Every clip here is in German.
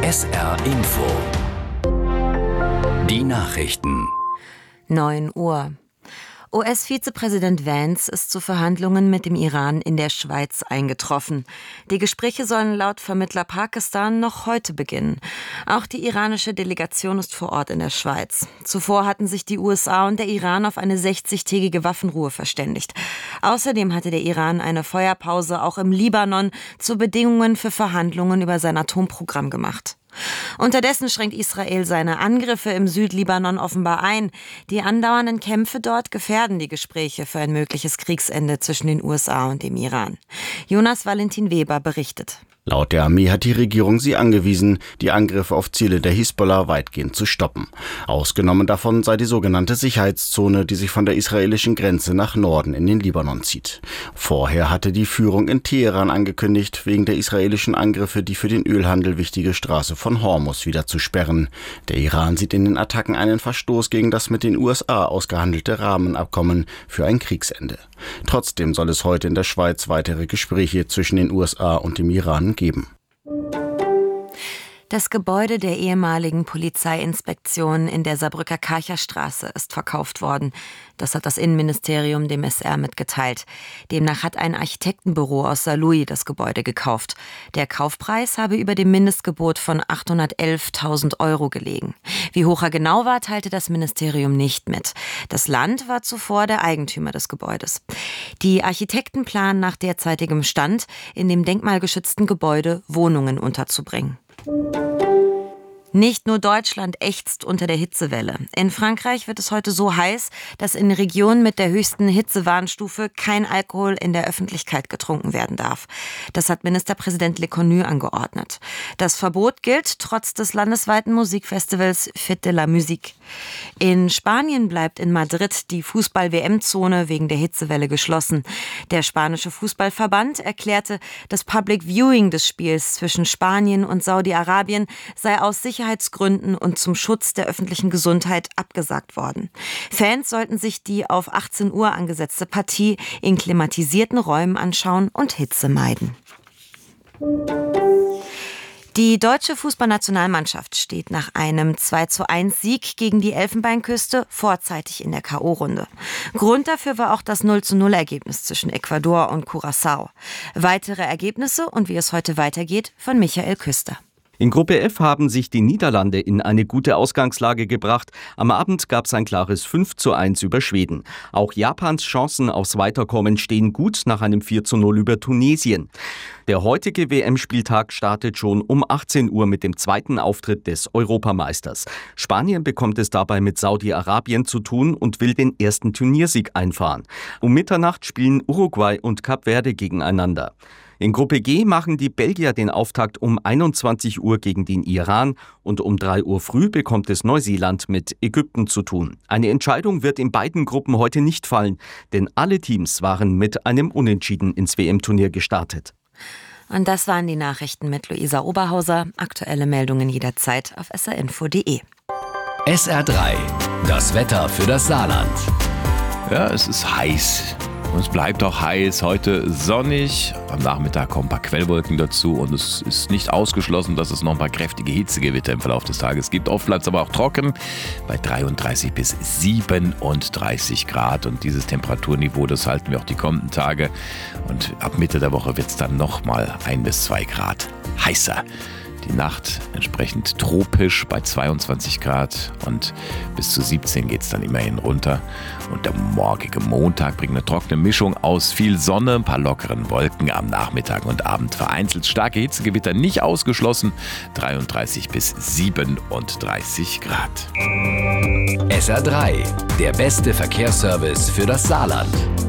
SR Info. Die Nachrichten. 9 Uhr. US-Vizepräsident Vance ist zu Verhandlungen mit dem Iran in der Schweiz eingetroffen. Die Gespräche sollen laut Vermittler Pakistan noch heute beginnen. Auch die iranische Delegation ist vor Ort in der Schweiz. Zuvor hatten sich die USA und der Iran auf eine 60-tägige Waffenruhe verständigt. Außerdem hatte der Iran eine Feuerpause auch im Libanon zu Bedingungen für Verhandlungen über sein Atomprogramm gemacht. Unterdessen schränkt Israel seine Angriffe im Südlibanon offenbar ein. Die andauernden Kämpfe dort gefährden die Gespräche für ein mögliches Kriegsende zwischen den USA und dem Iran. Jonas Valentin Weber berichtet. Laut der Armee hat die Regierung sie angewiesen, die Angriffe auf Ziele der Hisbollah weitgehend zu stoppen. Ausgenommen davon sei die sogenannte Sicherheitszone, die sich von der israelischen Grenze nach Norden in den Libanon zieht. Vorher hatte die Führung in Teheran angekündigt, wegen der israelischen Angriffe die für den Ölhandel wichtige Straße von Hormuz wieder zu sperren. Der Iran sieht in den Attacken einen Verstoß gegen das mit den USA ausgehandelte Rahmenabkommen für ein Kriegsende. Trotzdem soll es heute in der Schweiz weitere Gespräche zwischen den USA und dem Iran geben. Das Gebäude der ehemaligen Polizeiinspektion in der Saarbrücker Karcherstraße ist verkauft worden. Das hat das Innenministerium dem SR mitgeteilt. Demnach hat ein Architektenbüro aus Saarlouis das Gebäude gekauft. Der Kaufpreis habe über dem Mindestgebot von 811.000 € gelegen. Wie hoch er genau war, teilte das Ministerium nicht mit. Das Land war zuvor der Eigentümer des Gebäudes. Die Architekten planen nach derzeitigem Stand, in dem denkmalgeschützten Gebäude Wohnungen unterzubringen. Nicht nur Deutschland ächzt unter der Hitzewelle. In Frankreich wird es heute so heiß, dass in Regionen mit der höchsten Hitzewarnstufe kein Alkohol in der Öffentlichkeit getrunken werden darf. Das hat Ministerpräsident Leccornu angeordnet. Das Verbot gilt trotz des landesweiten Musikfestivals Fête de la Musique. In Spanien bleibt in Madrid die Fußball-WM-Zone wegen der Hitzewelle geschlossen. Der spanische Fußballverband erklärte, das Public Viewing des Spiels zwischen Spanien und Saudi-Arabien sei aus Sicherheitsgründen und zum Schutz der öffentlichen Gesundheit abgesagt worden. Fans sollten sich die auf 18 Uhr angesetzte Partie in klimatisierten Räumen anschauen und Hitze meiden. Die deutsche Fußballnationalmannschaft steht nach einem 2:1 Sieg gegen die Elfenbeinküste vorzeitig in der K.O.-Runde. Grund dafür war auch das 0:0 Ergebnis zwischen Ecuador und Curaçao. Weitere Ergebnisse und wie es heute weitergeht von Michael Küster. In Gruppe F haben sich die Niederlande in eine gute Ausgangslage gebracht. Am Abend gab es ein klares 5:1 über Schweden. Auch Japans Chancen aufs Weiterkommen stehen gut nach einem 4:0 über Tunesien. Der heutige WM-Spieltag startet schon um 18 Uhr mit dem zweiten Auftritt des Europameisters. Spanien bekommt es dabei mit Saudi-Arabien zu tun und will den ersten Turniersieg einfahren. Um Mitternacht spielen Uruguay und Kap Verde gegeneinander. In Gruppe G machen die Belgier den Auftakt um 21 Uhr gegen den Iran und um 3 Uhr früh bekommt es Neuseeland mit Ägypten zu tun. Eine Entscheidung wird in beiden Gruppen heute nicht fallen, denn alle Teams waren mit einem Unentschieden ins WM-Turnier gestartet. Und das waren die Nachrichten mit Luisa Oberhauser. Aktuelle Meldungen jederzeit auf srinfo.de. SR3, das Wetter für das Saarland. Ja, es ist heiß. Und es bleibt auch heiß, heute sonnig, am Nachmittag kommen ein paar Quellwolken dazu und es ist nicht ausgeschlossen, dass es noch ein paar kräftige Hitzegewitter im Verlauf des Tages gibt. Oftmals aber auch trocken bei 33 bis 37 Grad und dieses Temperaturniveau, das halten wir auch die kommenden Tage und ab Mitte der Woche wird es dann nochmal 1 bis 2 Grad heißer. Die Nacht entsprechend tropisch bei 22 Grad und bis zu 17 geht es dann immerhin runter. Und der morgige Montag bringt eine trockene Mischung aus viel Sonne, ein paar lockeren Wolken am Nachmittag und Abend. Vereinzelt starke Hitzegewitter nicht ausgeschlossen, 33 bis 37 Grad. SR3, der beste Verkehrsservice für das Saarland.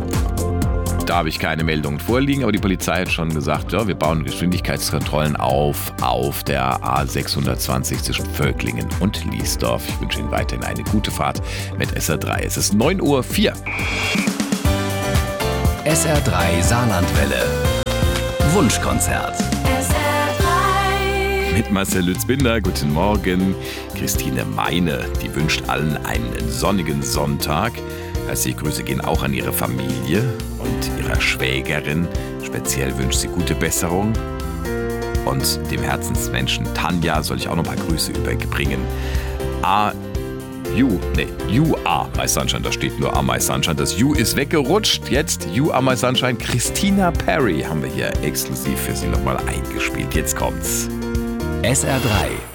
Da habe ich keine Meldungen vorliegen, aber die Polizei hat schon gesagt, ja, wir bauen Geschwindigkeitskontrollen auf der A620 zwischen Völklingen und Liesdorf. Ich wünsche Ihnen weiterhin eine gute Fahrt mit SR3. Es ist 9:04 Uhr. SR3 Saarlandwelle. Wunschkonzert. Mit Marcel Lützbinder, guten Morgen. Christine Meine, die wünscht allen einen sonnigen Sonntag. Herzliche Grüße gehen auch an ihre Familie und ihrer Schwägerin. Speziell wünscht sie gute Besserung. und dem Herzensmenschen Tanja soll ich auch noch ein paar Grüße überbringen. You are my sunshine, da steht nur are my sunshine. Das You ist weggerutscht. Jetzt You are my sunshine. Christina Perry haben wir hier exklusiv für Sie nochmal eingespielt. Jetzt kommt's. SR3